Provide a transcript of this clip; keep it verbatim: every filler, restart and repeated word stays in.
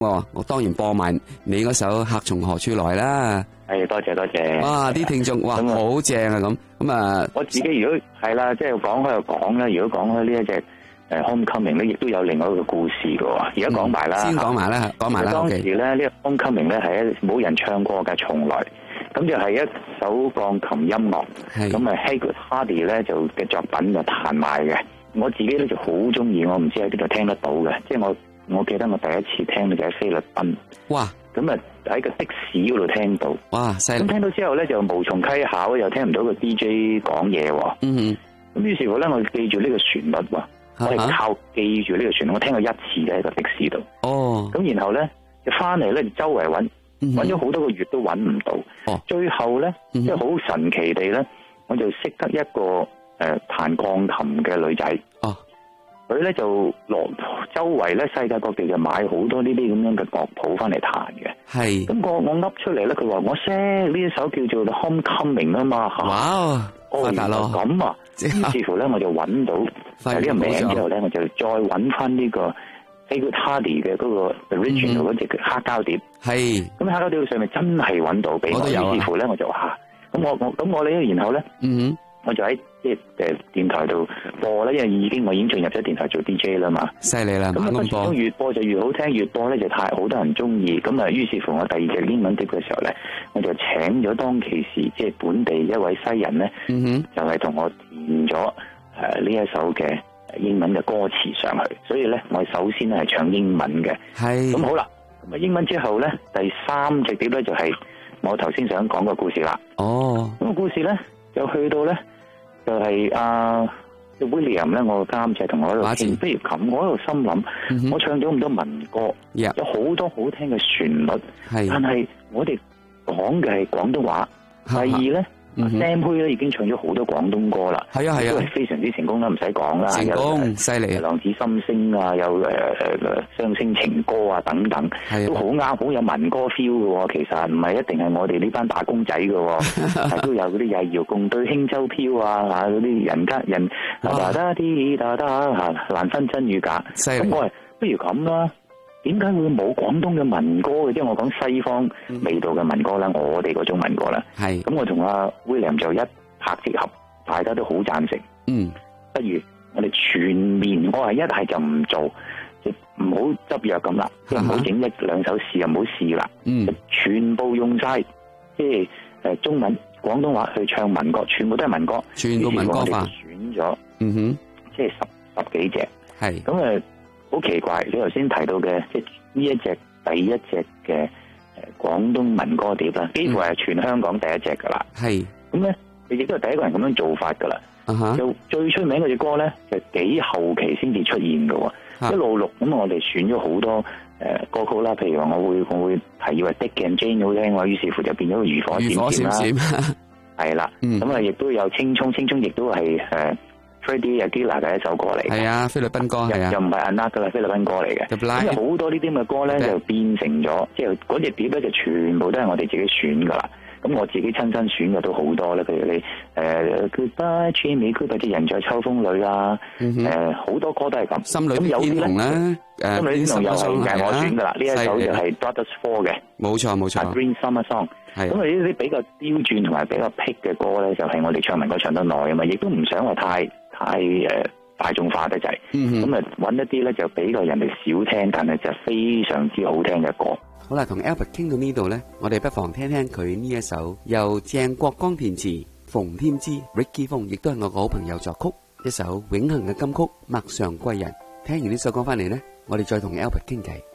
我我當然播埋你嗰首《客從何處來》啦。 係，多謝多謝。 哇！啲聽眾哇好正啊咁咁啊！ 我自己如果係啦，即係講開又講啦。如果講開呢一隻誒 Homecoming 咧，亦都有另外一個故事嘅喎。而家講埋啦， 先講埋啦，講埋啦。 當時咧呢個 Homecoming 咧係冇人唱過嘅，從來咁就係一首鋼琴音樂。咁啊 Haggard Hardy 咧就嘅作品就彈埋嘅。我自己咧就好中意，我唔知喺邊度聽得到嘅。即係我我記得我第一次聽咧就喺菲律賓。 哇！ 咁啊喺個的士嗰度聽到。哇！犀利！咁聽到之後咧就無從稽考，又聽唔到個 D J 講嘢喎。嗯哼。咁於是乎咧，我記住呢個旋律喎。我係靠記住呢個旋律，我聽過一次嘅喺個的士度。哦。咁然後咧就翻嚟咧，周圍揾揾咗好多個月都揾唔到。哦。最後咧，即係好神奇地咧，我就識得一個誒彈鋼琴嘅女仔。哦。佢咧就落周圍咧世界各地就買好多呢啲咁樣嘅樂譜翻嚟彈嘅。係。咁我我噏出嚟咧，佢話我識呢一首叫做 Homecoming 啊嘛。哇！發達咯。咁啊，於是乎咧我就揾到呢個名之後咧，我就再揾翻呢個 Haggard Hardy 嘅嗰個 original 嗰隻黑膠碟。係。咁黑膠碟上面真係揾到俾我，於是乎咧我就話，咁我我咁我咧，然後咧，嗯，我就喺即係誒電台度播咧，因為已經我已經進入咗電台做 D J 啦嘛。犀利啦！咁啊，不斷越播就越好聽，越播咧就太好多人中意。咁啊，於是乎我第二隻英文碟嘅時候咧，我就請咗當其時即係本地一位西人咧，嗯哼，就係同我填咗誒呢一首嘅英文嘅歌詞上去。所以咧，我首先咧係唱英文嘅。係。咁好啦，咁啊英文之後咧，第三隻碟咧就係我頭先想講個故事啦。哦。咁個故事咧就去到咧。就係、是、阿、uh, William 咧，我個監製同我喺度傾，不如咁，我喺度心諗、嗯，我唱咗咁多民歌，yeah. 有好多好聽嘅旋律，但係我哋講嘅係廣東話。第二咧。Sam Hui 咧已經唱咗好多廣東歌啦，係啊係啊，都係非常之成功啦，唔使講啦，成功犀利，浪子心聲啊，有誒誒雙星情歌啊等等，都好啱，好有民歌 feel 嘅。其實唔係一定係我哋呢班打工仔嘅，係都有嗰啲曳搖共對輕舟飄啊吓，嗰啲人家人噠噠噠啲噠噠吓，難分真與假。咁我係不如咁啦。點解會冇廣東嘅民歌嘅？即係我講西方味道嘅民歌啦、嗯，我哋嗰種民歌啦。係咁，我同阿 William 就一拍即合，大家都好贊成。嗯，不如我哋全面，我係一係就唔做，即唔好執藥咁啦，即係唔好整一兩首試又唔好試啦。嗯，全部用晒，即係誒中文、廣東話去唱民歌，全部都係民歌，全部民歌化。選咗，嗯哼，即係十十幾隻。係咁誒。好奇怪！你頭先提到嘅，即係呢一隻第一隻嘅誒廣東民歌碟啦，幾乎係全香港第一隻噶啦。係咁咧，你亦都係第一個人咁樣做法噶啦。Uh-huh. 就最出名嗰隻歌咧，就幾後期先至出現嘅喎。Uh-huh. 一路錄咁，我哋選咗好多誒、呃、歌曲啦。譬如話，我會我會提議話 Dick and Jane 好聽喎，於是乎就變咗個漁火閃閃啦。係啦，咁啊亦都有青葱，青葱亦都係誒。呃Freddie Aguilar 嘅一首歌嚟，係啊，菲律賓歌，係啊，又唔係 Anna 噶啦，菲律賓歌嚟嘅。咁有好多呢啲咁嘅歌咧，就變成咗，即係嗰隻碟咧，就全部都係我哋自己選噶啦。咁我自己親身選嘅都好多咧，譬如你誒、呃、Goodbye Jimmy Goodbye 啲人在秋風裏啊，誒、呃、好多歌都係咁。心裏邊天紅咧，心裏邊天紅又係我選噶啦，呢一首就係 Brothers Four 嘅，冇錯冇錯。A Green Summer Song。咁啊呢啲比較刁鑽同埋比較僻嘅歌咧，就係、是、我哋唱民歌唱得耐啊嘛，亦都唔想話太。太誒大眾化得滯，咁啊揾一啲咧就比較人哋少聽，但係就非常之好聽嘅歌。好啦，同 Albert 傾到呢度咧，我哋不妨聽聽佢呢一首由鄭國江填詞、馮添枝、Ricky Fong 亦都係我個好朋友作曲一首永恆嘅金曲《陌上歸人》。聽完呢首歌翻嚟咧，我哋再同 Albert 傾偈。